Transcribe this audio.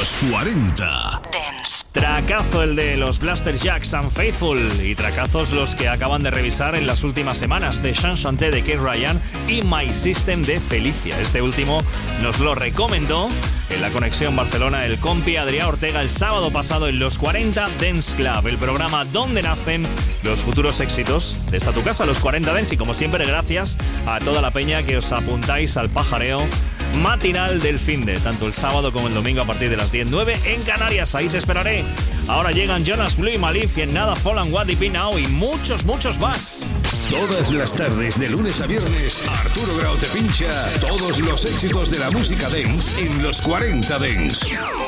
Los 40 Dance. Tracazo el de los Blaster Jacks, Unfaithful, y tracazos los que acaban de revisar en las últimas semanas, de Sean Chanté de Kate Ryan y My System de Felicia. Este último nos lo recomendó en la Conexión Barcelona el compi Adrià Ortega el sábado pasado en Los 40 Dance Club, el programa donde nacen los futuros éxitos de esta tu casa, Los 40 Dance. Y como siempre, gracias a toda la peña que os apuntáis al pajareo matinal del finde, tanto el sábado como el domingo a partir de las 10:09 en Canarias. Ahí te esperaré. Ahora llegan Jonas Blue y Malif y en nada Fall and What Deep Now y muchos más. Todas las tardes, de lunes a viernes, Arturo Grau te pincha todos los éxitos de la música dance en Los 40 Dance.